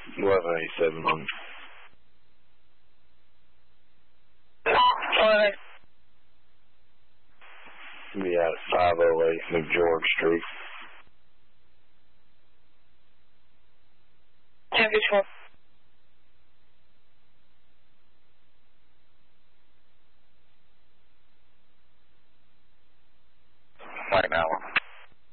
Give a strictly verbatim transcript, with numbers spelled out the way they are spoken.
eleven eighty-seven on. Alright. Be out at five oh eight McGeorge Street. ten fifty-four.